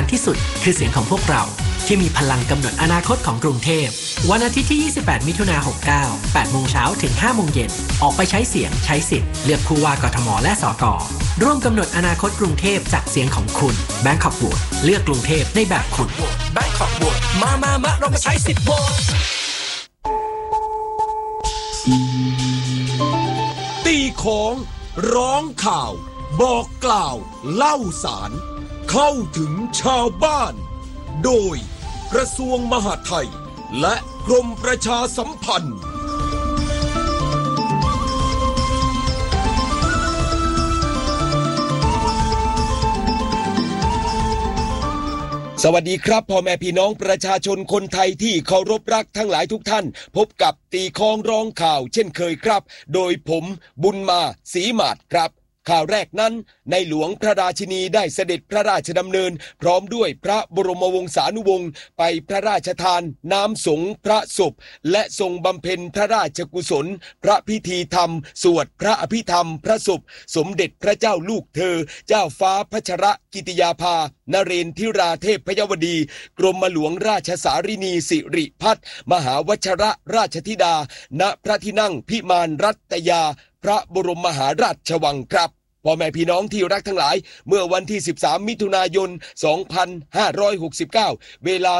ที่สุดคือเสียงของพวกเราที่มีพลังกำหนดอนาคตของกรุงเทพวันอาทิตย์ที่ 28 มิถุนายน 69 8 โมงเช้าถึง 5 โมงเย็นออกไปใช้เสียงใช้สิทธิ์เลือกผู้ว่ากทมและสก.ร่วมกำหนดอนาคตกรุงเทพจากเสียงของคุณ Bangkok Vote เลือกกรุงเทพในแบบคุณ Bangkok Vote มาเรามาใช้สิทธิ์โหวตตีของร้องข่าวบอกกล่าวเล่าสารเข้าถึงชาวบ้านโดยกระทรวงมหาดไทยและกรมประชาสัมพันธ์สวัสดีครับพ่อแม่พี่น้องประชาชนคนไทยที่เคารพรักทั้งหลายทุกท่านพบกับตีค้องร้องข่าวเช่นเคยครับโดยผมบุญมาศรีมาศครับข่าวแรกนั้นในหลวงพระราชินีได้เสด็จพระราชดำเนินพร้อมด้วยพระบรมวงศานุวงศ์ไปพระราชทานน้ำสงฆ์พระศพและทรงบำเพ็ญพระราชกุศลพระพิธีธรรมสวดพระอภิธรรมพระศพสมเด็จพระเจ้าลูกเธอเจ้าฟ้าพัชรกิติยาภานเรนทิราเทพยวดีกรมหลวงราชสารินีสิริพัฒน์มหาวชรราชธิดาณพระที่นั่งพิมานรัตยาพระบรมมหาราชวังครับพ่อแม่พี่น้องที่รักทั้งหลายเมื่อวันที่13มิถุนายน2569เวลา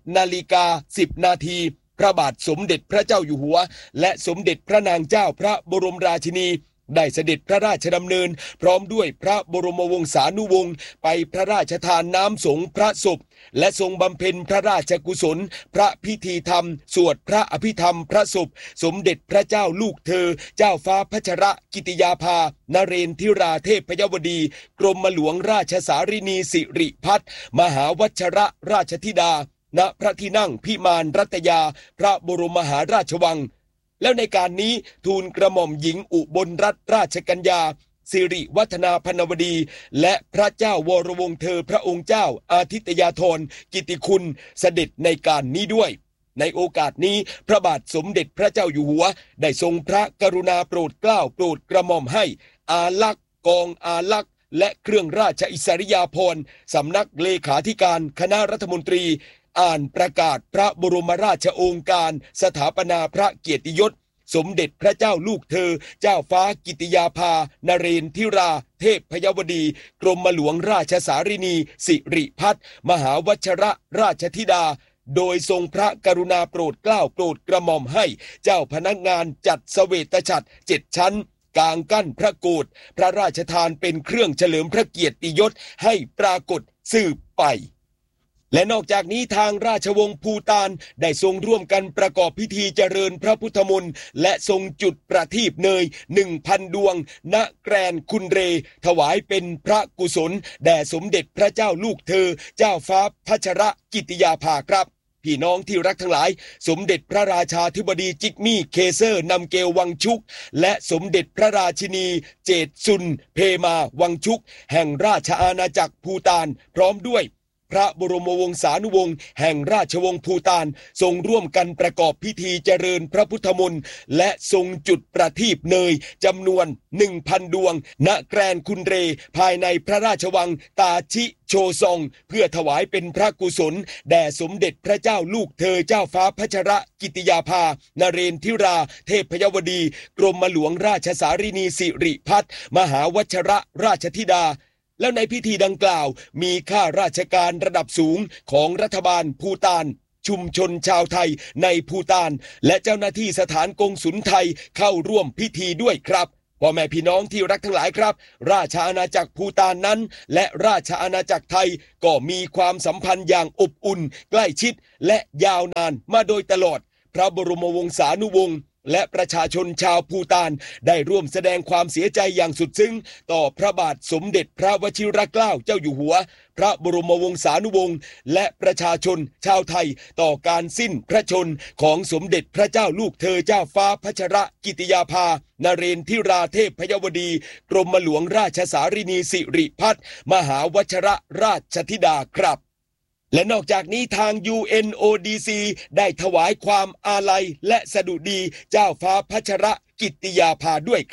17:10 นาทีพระบาทสมเด็จพระเจ้าอยู่หัวและสมเด็จพระนางเจ้าพระบรมราชินีได้เสด็จพระราชดำเนินพร้อมด้วยพระบรมวงศานุวงศ์ไปพระราชทานน้ำสงฆ์พระศพและทรงบำเพ็ญพระราชกุศลพระพิธีธรรมสวดพระอภิธรรมพระศพสมเด็จพระเจ้าลูกเธอเจ้าฟ้าพัชรกิติยาภานเรนทิราเทพยวดีกรมหลวงราชสารินีสิริพัฒน์มหาวชรราชธิดาณพระที่นั่งพิมานรัตยาพระบรมมหาราชวังแล้วในการนี้ทูลกระหม่อมหญิงอุบลรัตนราชกัญญาสิริวัฒนาพนวดีและพระเจ้าวรวงศ์เธอพระองค์เจ้าอาทิตยาธรกิติคุณเสด็จในการนี้ด้วยในโอกาสนี้พระบาทสมเด็จพระเจ้าอยู่หัวได้ทรงพระกรุณาโปรดเกล้าโปรดกระหม่อมให้อาลักษ์กองอาลักษ์และเครื่องราชอิสริยาภรณ์สำนักเลขาธิการคณะรัฐมนตรีอ่านประกาศพระบรมราชโองการสถาปนาพระเกียรติยศสมเด็จพระเจ้าลูกเธอเจ้าฟ้ากิติยาภานเรนทิราเทพยวดีกรมหลวงราชสารินีสิริพัฒน์มหาวชรราชธิดาโดยทรงพระกรุณาโปรดเกล้าโปรดกระหม่อมให้เจ้าพนักงานจัดเสวตฉัตร7 ชั้นกางกั้นพระโกฐพระราชทานเป็นเครื่องเฉลิมพระเกียรติยศให้ปรากฏสืบไปและนอกจากนี้ทางราชวงศ์ภูฏานได้ทรงร่วมกันประกอบพิธีเจริญพระพุทธมนต์และทรงจุดประทีปเนย 1,000 ดวงณแกรนคุนเรถวายเป็นพระกุศลแด่สมเด็จพระเจ้าลูกเธอเจ้าฟ้าพัชรกิติยาภาครับพี่น้องที่รักทั้งหลายสมเด็จพระราชาธิบดีจิกมี่เคเซอร์นำเกลวังชุกและสมเด็จพระราชินีเจตซุนเพมาวังชุกแห่งราชอาณาจักรภูฏานพร้อมด้วยพระบรมวงศานุวงศ์แห่งราชวงศ์ภูฏานทรงร่วมกันประกอบพิธีเจริญพระพุทธมนต์และทรงจุดประทีปเนยจำนวน 1,000 ดวงณแกรนคุนเรภายในพระราชวังตาชิโชซองเพื่อถวายเป็นพระกุศลแด่สมเด็จพระเจ้าลูกเธอเจ้าฟ้าพัชรกิติยาภานเรนทิราเทพยวดีกรมหลวงราชสารินีสิริพัฒน์มหาวชรราชธิดาแล้วในพิธีดังกล่าวมีข้าราชการระดับสูงของรัฐบาลภูฏานชุมชนชาวไทยในภูฏานและเจ้าหน้าที่สถานกงสุลไทยเข้าร่วมพิธีด้วยครับพ่อแม่พี่น้องที่รักทั้งหลายครับราชอาณาจักรภูฏานนั้นและราชอาณาจักรไทยก็มีความสัมพันธ์อย่างอบอุ่นใกล้ชิดและยาวนานมาโดยตลอดพระบรมวงศานุวงศ์และประชาชนชาวภูฏานได้ร่วมแสดงความเสียใจอย่างสุดซึ้งต่อพระบาทสมเด็จพระวชิรเกล้าเจ้าอยู่หัวพระบรมวงศานุวงศ์และประชาชนชาวไทยต่อการสิ้นพระชนของสมเด็จพระเจ้าลูกเธอเจ้าฟ้าพัชรกิติยาภานเรนทิราเทพยวดีกรมหลวงราชสารินีสิริพัฒน์มหาวชรราชธิดาครับและนอกจากนี้ทาง UNODC ได้ถวายความอาลัยและสดุดีเจ้าฟ้าพัชรกิติยาภาด้วยครับ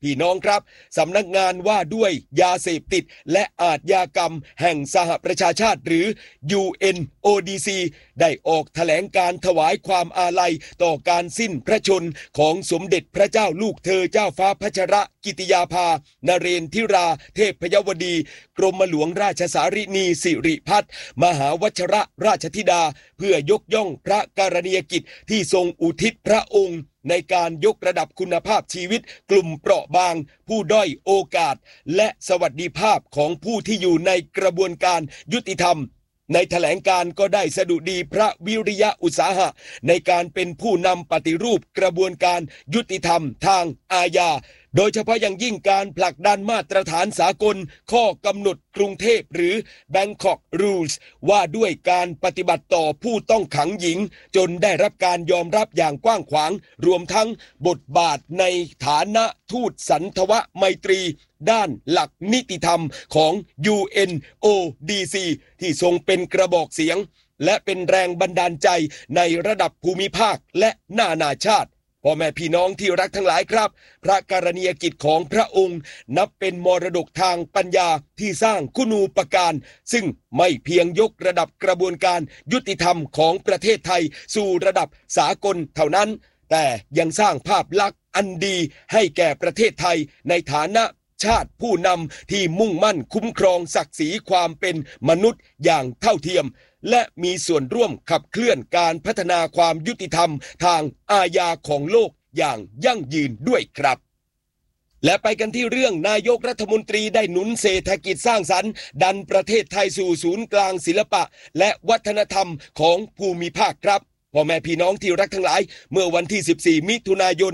พี่น้องครับสำนักงานว่าด้วยยาเสพติดและอาชญากรรมแห่งสหประชาชาติหรือ UNODC ได้ออกแถลงการถวายความอาลัยต่อการสิ้นพระชนของสมเด็จพระเจ้าลูกเธอเจ้าฟ้าพัชรกิติยาภานเรนทิราเทพยวดีกรมหลวงราชสารินีสิริพัฒน์มหาวชรราชธิดาเพื่อยกย่องพระกรณียกิจที่ทรงอุทิศพระองค์ในการยกระดับคุณภาพชีวิตกลุ่มเปราะบางผู้ด้อยโอกาสและสวัสดิภาพของผู้ที่อยู่ในกระบวนการยุติธรรมในแถลงการก็ได้สดุดีพระวิริยะอุตสาหะในการเป็นผู้นำปฏิรูปกระบวนการยุติธรรมทางอาญาโดยเฉพาะอย่างยิ่งการผลักดันมาตรฐานสากลข้อกำหนดกรุงเทพหรือ Bangkok Rules ว่าด้วยการปฏิบัติต่อผู้ต้องขังหญิงจนได้รับการยอมรับอย่างกว้างขวางรวมทั้งบทบาทในฐานะทูตสันทวไมตรีด้านหลักนิติธรรมของ UNODC ที่ทรงเป็นกระบอกเสียงและเป็นแรงบันดาลใจในระดับภูมิภาคและนานาชาติพ่อแม่พี่น้องที่รักทั้งหลายครับพระกรณียกิจของพระองค์นับเป็นมรดกทางปัญญาที่สร้างคุณูปการซึ่งไม่เพียงยกระดับกระบวนการยุติธรรมของประเทศไทยสู่ระดับสากลเท่านั้นแต่ยังสร้างภาพลักษณ์อันดีให้แก่ประเทศไทยในฐานะชาติผู้นำที่มุ่งมั่นคุ้มครองศักดิ์ศรีความเป็นมนุษย์อย่างเท่าเทียมและมีส่วนร่วมขับเคลื่อนการพัฒนาความยุติธรรมทางอาญาของโลกอย่างยั่งยืนด้วยครับและไปกันที่เรื่องนายกรัฐมนตรีได้หนุนเศรษฐกิจสร้างสรรค์ดันประเทศไทยสู่ศูนย์กลางศิลปะและวัฒนธรรมของภูมิภาคครับพ่อแม่พี่น้องที่รักทั้งหลายเมื่อวันที่14มิถุนายน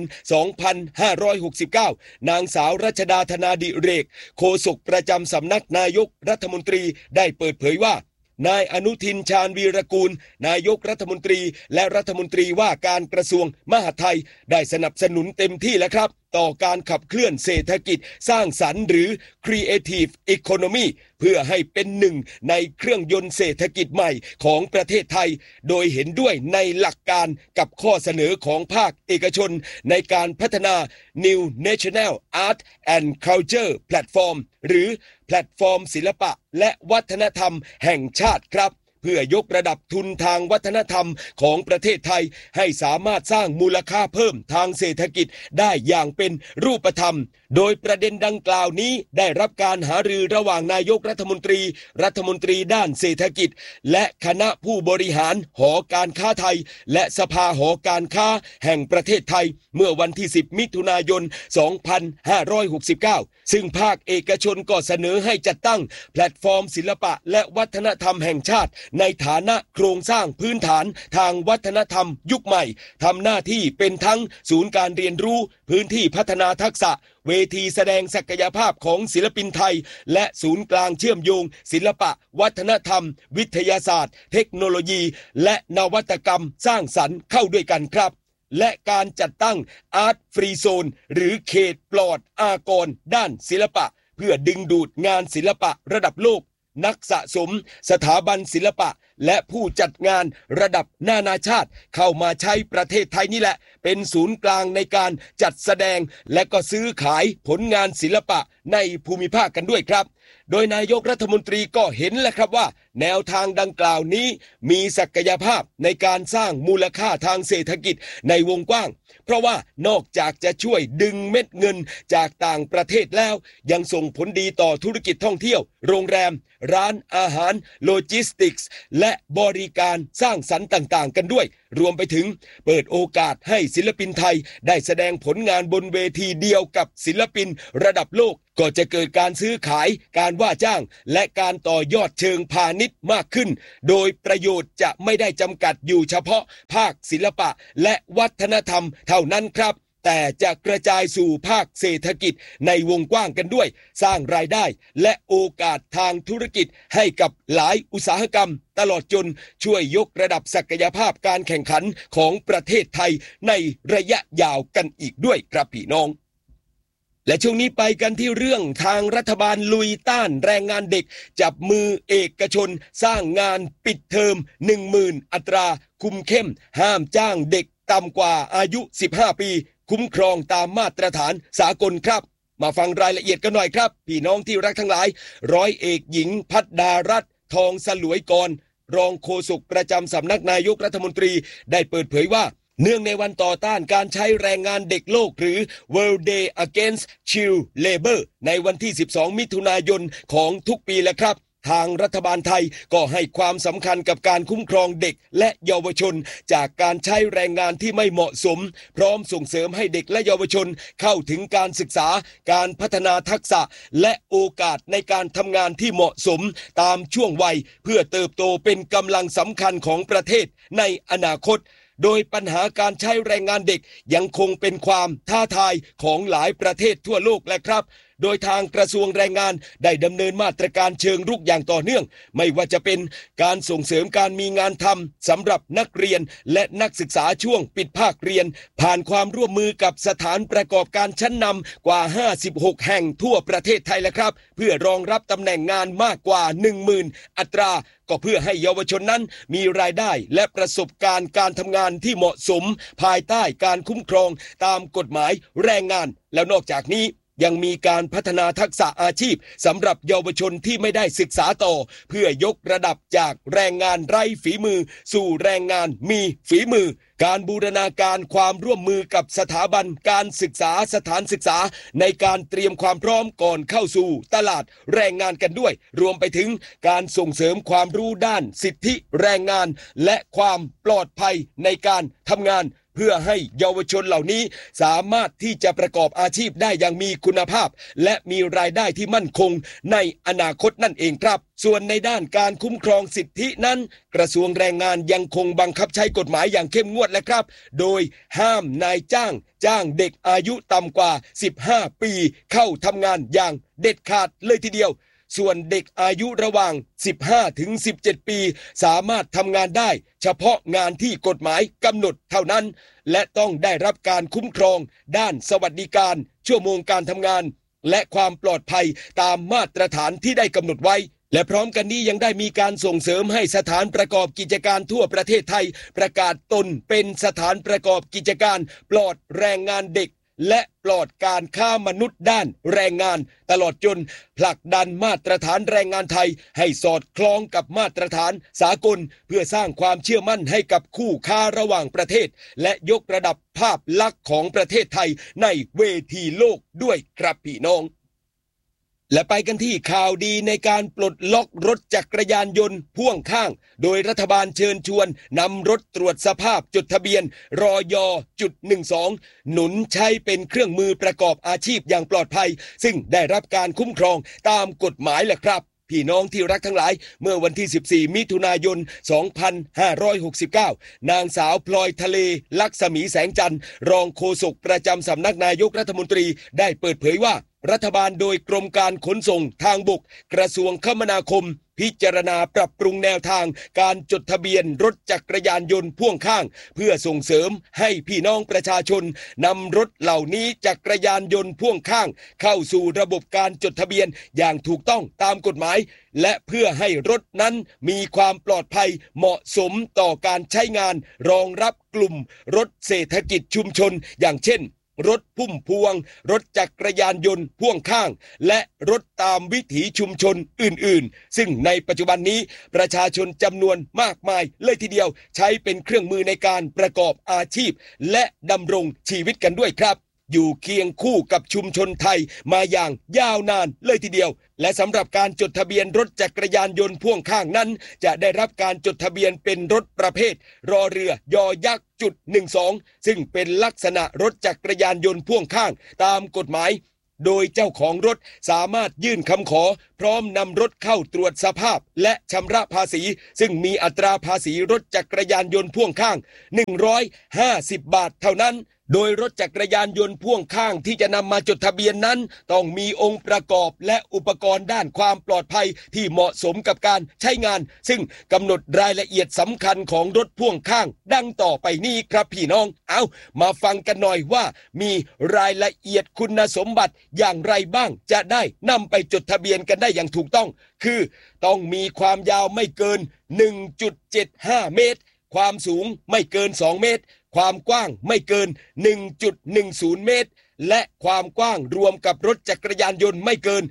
2569นางสาวรัชดาธนาดิเรกโฆษกประจำสำนักนายกรัฐมนตรีได้เปิดเผยว่านายอนุทินชาญวีรกูลนายกรัฐมนตรีและรัฐมนตรีว่าการกระทรวงมหาดไทยได้สนับสนุนเต็มที่แล้วครับต่อการขับเคลื่อนเศรษฐกิจสร้างสรรค์หรือ Creative Economy เพื่อให้เป็นหนึ่งในเครื่องยนต์เศรษฐกิจใหม่ของประเทศไทยโดยเห็นด้วยในหลักการกับข้อเสนอของภาคเอกชนในการพัฒนา New National Art and Culture Platform หรือแพลตฟอร์มศิลปะและวัฒนธรรมแห่งชาติครับเพื่อยกระดับทุนทางวัฒนธรรมของประเทศไทยให้สามารถสร้างมูลค่าเพิ่มทางเศรษฐกิจได้อย่างเป็นรูปธรรมโดยประเด็นดังกล่าวนี้ได้รับการหารือระหว่างนายกรัฐมนตรีด้านเศรษฐกิจและคณะผู้บริหารหอการค้าไทยและสภาหอการค้าแห่งประเทศไทยเมื่อวันที่10มิถุนายน2569ซึ่งภาคเอกชนก็เสนอให้จัดตั้งแพลตฟอร์มศิลปะและวัฒนธรรมแห่งชาติในฐานะโครงสร้างพื้นฐานทางวัฒนธรรมยุคใหม่ทำหน้าที่เป็นทั้งศูนย์การเรียนรู้พื้นที่พัฒนาทักษะเวทีแสดงศักยภาพของศิลปินไทยและศูนย์กลางเชื่อมโยงศิลปะวัฒนธรรมวิทยาศาสตร์เทคโนโลยีและนวัตกรรมสร้างสรรค์เข้าด้วยกันครับและการจัดตั้งอาร์ตฟรีโซนหรือเขตปลอดอากรด้านศิลปะเพื่อดึงดูดงานศิลปะระดับโลกนักสะสมสถาบันศิลปะและผู้จัดงานระดับนานาชาติเข้ามาใช้ประเทศไทยนี่แหละเป็นศูนย์กลางในการจัดแสดงและก็ซื้อขายผลงานศิลปะในภูมิภาคกันด้วยครับโดยนายกรัฐมนตรีก็เห็นแล้วครับว่าแนวทางดังกล่าวนี้มีศักยภาพในการสร้างมูลค่าทางเศรษฐกิจในวงกว้างเพราะว่านอกจากจะช่วยดึงเม็ดเงินจากต่างประเทศแล้วยังส่งผลดีต่อธุรกิจท่องเที่ยวโรงแรมร้านอาหารโลจิสติกส์และบริการสร้างสรรค์ต่างๆกันด้วยรวมไปถึงเปิดโอกาสให้ศิลปินไทยได้แสดงผลงานบนเวทีเดียวกับศิลปินระดับโลกก็จะเกิดการซื้อขายการว่าจ้างและการต่อยอดเชิงพาณิชย์มากขึ้นโดยประโยชน์จะไม่ได้จำกัดอยู่เฉพาะภาคศิลปะและวัฒนธรรมเท่านั้นครับแต่จะกระจายสู่ภาคเศรษฐกิจในวงกว้างกันด้วยสร้างรายได้และโอกาสทางธุรกิจให้กับหลายอุตสาหกรรมตลอดจนช่วยยกระดับศักยภาพการแข่งขันของประเทศไทยในระยะยาวกันอีกด้วยครับพี่น้องและช่วงนี้ไปกันที่เรื่องทางรัฐบาลลุยต้านแรงงานเด็กจับมือเอกชนสร้างงานปิดเทอม 10,000 อัตราคุมเข้มห้ามจ้างเด็กต่ำกว่าอายุ15 ปีคุ้มครองตามมาตรฐานสากลครับมาฟังรายละเอียดกันหน่อยครับพี่น้องที่รักทั้งหลายร้อยเอกหญิงภัทดารัตน์ทองสลวยกรรองโฆษกประจำสำนักนายกรัฐมนตรีได้เปิดเผยว่าเนื่องในวันต่อต้านการใช้แรงงานเด็กโลกหรือ World Day Against Child Labor ในวันที่ 12 มิถุนายนของทุกปีแล้วครับทางรัฐบาลไทยก็ให้ความสำคัญกับการคุ้มครองเด็กและเยาวชนจากการใช้แรงงานที่ไม่เหมาะสมพร้อมส่งเสริมให้เด็กและเยาวชนเข้าถึงการศึกษาการพัฒนาทักษะและโอกาสในการทำงานที่เหมาะสมตามช่วงวัยเพื่อเติบโตเป็นกำลังสำคัญของประเทศในอนาคตโดยปัญหาการใช้แรงงานเด็กยังคงเป็นความท้าทายของหลายประเทศทั่วโลกแหละครับโดยทางกระทรวงแรงงานได้ดำเนินมาตรการเชิงรุกอย่างต่อเนื่องไม่ว่าจะเป็นการส่งเสริมการมีงานทำสำหรับนักเรียนและนักศึกษาช่วงปิดภาคเรียนผ่านความร่วมมือกับสถานประกอบการชั้นนำกว่า56แห่งทั่วประเทศไทยแล้วครับเพื่อรองรับตำแหน่งงานมากกว่า 10,000 อัตราก็เพื่อให้เยาวชนนั้นมีรายได้และประสบการณ์การทำงานที่เหมาะสมภายใต้การคุ้มครองตามกฎหมายแรงงานแล้วนอกจากนี้ยังมีการพัฒนาทักษะอาชีพสำหรับเยาวชนที่ไม่ได้ศึกษาต่อเพื่อยกระดับจากแรงงานไร้ฝีมือสู่แรงงานมีฝีมือการบูรณาการความร่วมมือกับสถาบันการศึกษาสถานศึกษาในการเตรียมความพร้อมก่อนเข้าสู่ตลาดแรงงานกันด้วยรวมไปถึงการส่งเสริมความรู้ด้านสิทธิแรงงานและความปลอดภัยในการทำงานเพื่อให้เยาวชนเหล่านี้สามารถที่จะประกอบอาชีพได้อย่างมีคุณภาพและมีรายได้ที่มั่นคงในอนาคตนั่นเองครับส่วนในด้านการคุ้มครองสิทธินั้นกระทรวงแรงงานยังคงบังคับใช้กฎหมายอย่างเข้มงวดและครับโดยห้ามนายจ้างเด็กอายุต่ำกว่า15ปีเข้าทำงานอย่างเด็ดขาดเลยทีเดียวส่วนเด็กอายุระหว่าง15ถึง17ปีสามารถทำงานได้เฉพาะงานที่กฎหมายกำหนดเท่านั้นและต้องได้รับการคุ้มครองด้านสวัสดิการชั่วโมงการทำงานและความปลอดภัยตามมาตรฐานที่ได้กำหนดไว้และพร้อมกันนี้ยังได้มีการส่งเสริมให้สถานประกอบกิจการทั่วประเทศไทยประกาศตนเป็นสถานประกอบกิจการปลอดแรงงานเด็กและปลอดการค้ามนุษย์ด้านแรงงานตลอดจนผลักดันมาตรฐานแรงงานไทยให้สอดคล้องกับมาตรฐานสากลเพื่อสร้างความเชื่อมั่นให้กับคู่ค้าระหว่างประเทศและยกระดับภาพลักษณ์ของประเทศไทยในเวทีโลกด้วยครับพี่น้องและไปกันที่ข่าวดีในการปลดล็อกรถจักรยานยนต์พ่วงข้างโดยรัฐบาลเชิญชวนนำรถตรวจสภาพจดทะเบียนรย.12หนุนใช้เป็นเครื่องมือประกอบอาชีพอย่างปลอดภัยซึ่งได้รับการคุ้มครองตามกฎหมายแหละครับพี่น้องที่รักทั้งหลายเมื่อวันที่14มิถุนายน2569นางสาวพลอยทะเลลักษมีแสงจันทร์รองโฆษกประจำสำนักนายกรัฐมนตรีได้เปิดเผยว่ารัฐบาลโดยกรมการขนส่งทางบกกระทรวงคมนาคมพิจารณาปรับปรุงแนวทางการจดทะเบียนรถจักรยานยนต์พ่วงข้างเพื่อส่งเสริมให้พี่น้องประชาชนนำรถเหล่านี้จักรยานยนต์พ่วงข้างเข้าสู่ระบบการจดทะเบียนอย่างถูกต้องตามกฎหมายและเพื่อให้รถนั้นมีความปลอดภัยเหมาะสมต่อการใช้งานรองรับกลุ่มรถเศรษฐกิจชุมชนอย่างเช่นรถพุ่มพวงรถจักรยานยนต์พ่วงข้างและรถตามวิถีชุมชนอื่นๆซึ่งในปัจจุบันนี้ประชาชนจำนวนมากมายเลยทีเดียวใช้เป็นเครื่องมือในการประกอบอาชีพและดำรงชีวิตกันด้วยครับอยู่เคียงคู่กับชุมชนไทยมาอย่างยาวนานเลยทีเดียวและสำหรับการจดทะเบียนรถจักรยานยนต์พ่วงข้างนั้นจะได้รับการจดทะเบียนเป็นรถประเภทรอเรือยอยักษ์.12ซึ่งเป็นลักษณะรถจักรยานยนต์พ่วงข้างตามกฎหมายโดยเจ้าของรถสามารถยื่นคำขอพร้อมนำรถเข้าตรวจสภาพและชำระภาษีซึ่งมีอัตราภาษีรถจักรยานยนต์พ่วงข้าง150 บาทเท่านั้นโดยรถจักรยานยนต์พ่วงข้างที่จะนำมาจดทะเบียนนั้นต้องมีองค์ประกอบและอุปกรณ์ด้านความปลอดภัยที่เหมาะสมกับการใช้งานซึ่งกำหนดรายละเอียดสำคัญของรถพ่วงข้างดังต่อไปนี้ครับพี่น้องเอามาฟังกันหน่อยว่ามีรายละเอียดคุณสมบัติอย่างไรบ้างจะได้นำไปจดทะเบียนกันได้อย่างถูกต้องคือต้องมีความยาวไม่เกิน 1.75 เมตรความสูงไม่เกิน2 เมตรความกว้างไม่เกิน 1.10 เมตรและความกว้างรวมกับรถจักรยานยนต์ไม่เกิน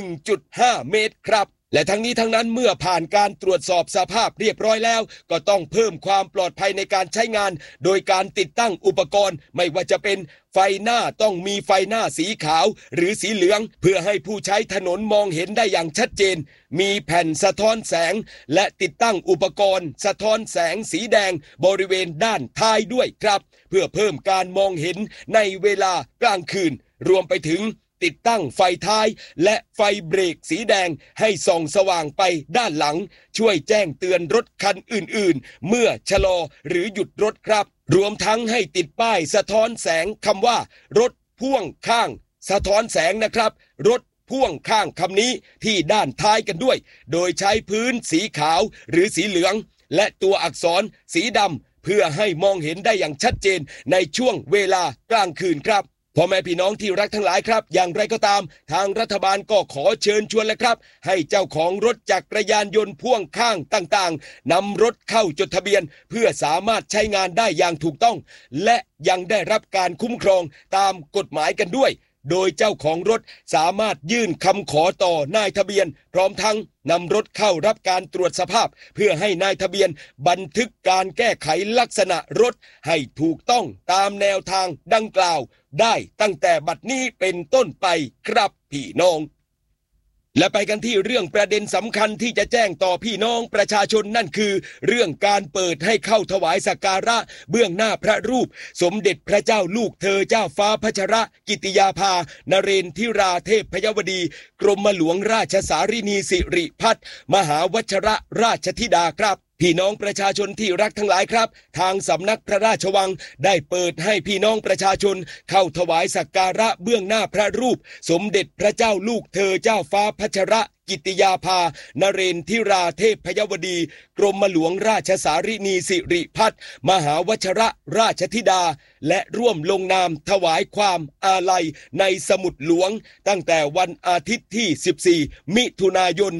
1.5 เมตรครับและทั้งนี้ทั้งนั้นเมื่อผ่านการตรวจสอบสภาพเรียบร้อยแล้วก็ต้องเพิ่มความปลอดภัยในการใช้งานโดยการติดตั้งอุปกรณ์ไม่ว่าจะเป็นไฟหน้าต้องมีไฟหน้าสีขาวหรือสีเหลืองเพื่อให้ผู้ใช้ถนนมองเห็นได้อย่างชัดเจนมีแผ่นสะท้อนแสงและติดตั้งอุปกรณ์สะท้อนแสงสีแดงบริเวณด้านท้ายด้วยครับเพื่อเพิ่มการมองเห็นในเวลากลางคืนรวมไปถึงติดตั้งไฟท้ายและไฟเบรกสีแดงให้ส่องสว่างไปด้านหลังช่วยแจ้งเตือนรถคันอื่นๆเมื่อชะลอหรือหยุดรถครับรวมทั้งให้ติดป้ายสะท้อนแสงคำว่ารถพ่วงข้างสะท้อนแสงนะครับรถพ่วงข้างคำนี้ที่ด้านท้ายกันด้วยโดยใช้พื้นสีขาวหรือสีเหลืองและตัวอักษรสีดำเพื่อให้มองเห็นได้อย่างชัดเจนในช่วงเวลากลางคืนครับพ่อแม่พี่น้องที่รักทั้งหลายครับอย่างไรก็ตามทางรัฐบาลก็ขอเชิญชวนเลยครับให้เจ้าของรถจักรยานยนต์พ่วงข้างต่างๆนำรถเข้าจดทะเบียนเพื่อสามารถใช้งานได้อย่างถูกต้องและยังได้รับการคุ้มครองตามกฎหมายกันด้วยโดยเจ้าของรถสามารถยื่นคำขอต่อนายทะเบียนพร้อมทั้งนำรถเข้ารับการตรวจสภาพเพื่อให้นายทะเบียนบันทึกการแก้ไขลักษณะรถให้ถูกต้องตามแนวทางดังกล่าวได้ตั้งแต่บัดนี้เป็นต้นไปครับพี่น้องและไปกันที่เรื่องประเด็นสำคัญที่จะแจ้งต่อพี่น้องประชาชนนั่นคือเรื่องการเปิดให้เข้าถวายสักการะเบื้องหน้าพระรูปสมเด็จพระเจ้าลูกเธอเจ้าฟ้าพัชรกิติยาภานเรนทิราเทพยวดีกรมหลวงราชสารินีสิริพัฒน์มหาวชรราชธิดาครับพี่น้องประชาชนที่รักทั้งหลายครับทางสำนักพระราชวังได้เปิดให้พี่น้องประชาชนเข้าถวายสักการะเบื้องหน้าพระรูปสมเด็จพระเจ้าลูกเธอเจ้าฟ้าพัชรกิติยาภานเรนทิราเทพยวดีกรมหลวงราชสารินีสิริพัฒน์มหาวชรราชธิดาและร่วมลงนามถวายความอาลัยในสมุดหลวงตั้งแต่วันอาทิตย์ที่14มิถุนายน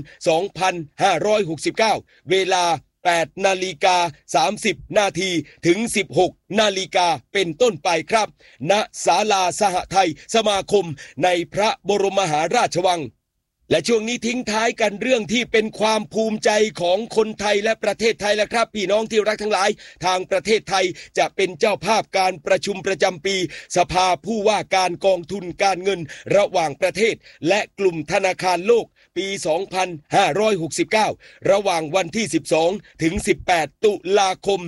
2569เวลา8:30 น.ถึง 16:00 น.เป็นต้นไปครับณศาลาสหไทยสมาคมในพระบรมมหาราชวังและช่วงนี้ทิ้งท้ายกันเรื่องที่เป็นความภูมิใจของคนไทยและประเทศไทยแล้วครับพี่น้องที่รักทั้งหลายทางประเทศไทยจะเป็นเจ้าภาพการประชุมประจำปีสภาผู้ว่าการกองทุนการเงินระหว่างประเทศและกลุ่มธนาคารโลกปี 2569 ระหว่างวันที่ 12 ถึง 18 ตุลาคม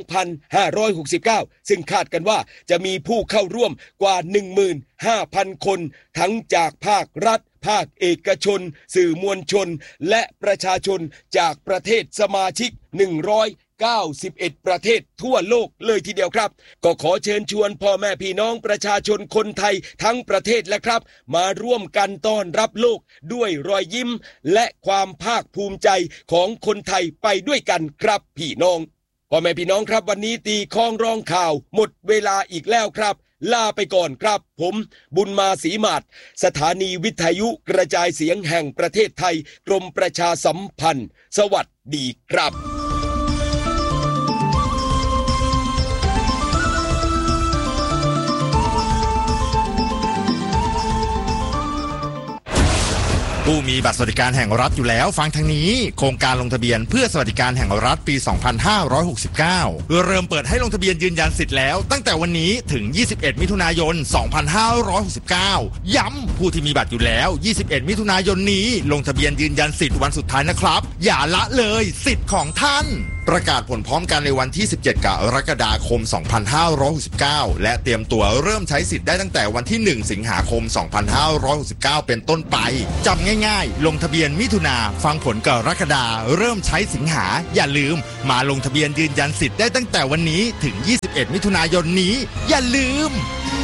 2569 ซึ่งคาดกันว่าจะมีผู้เข้าร่วมกว่า 15,000 คนทั้งจากภาครัฐภาคเอกชนสื่อมวลชนและประชาชนจากประเทศสมาชิก191 ประเทศทั่วโลกเลยทีเดียวครับก็ขอเชิญชวนพ่อแม่พี่น้องประชาชนคนไทยทั้งประเทศและครับมาร่วมกันต้อนรับโลกด้วยรอยยิ้มและความภาคภูมิใจของคนไทยไปด้วยกันครับพี่น้องพ่อแม่พี่น้องครับวันนี้ตีข้องร้องข่าวหมดเวลาอีกแล้วครับลาไปก่อนครับผมบุญมาศรีมาศสถานีวิทยุกระจายเสียงแห่งประเทศไทยกรมประชาสัมพันธ์สวัสดีครับผู้มีบัตรสวัสดิการแห่งรัฐอยู่แล้วฟังทางนี้โครงการลงทะเบียนเพื่อสวัสดิการแห่งรัฐปี 2569 เริ่มเปิดให้ลงทะเบียนยืนยันสิทธิ์แล้วตั้งแต่วันนี้ถึง 21 มิถุนายน 2569 ย้ำผู้ที่มีบัตรอยู่แล้ว 21 มิถุนายนนี้ลงทะเบียนยืนยันสิทธิ์วันสุดท้ายนะครับอย่าละเลยสิทธิ์ของท่านประกาศผลพร้อมกันในวันที่ 17 กรกฎาคม 2569 และเตรียมตัวเริ่มใช้สิทธิ์ได้ตั้งแต่วันที่ 1 สิงหาคม 2569 เป็นต้นไปจำง่ายๆลงทะเบียนมิถุนาฟังผลกรกฎาเริ่มใช้สิงหาอย่าลืมมาลงทะเบียนยืนยันสิทธิ์ได้ตั้งแต่วันนี้ถึง 21 มิถุนายนนี้อย่าลืม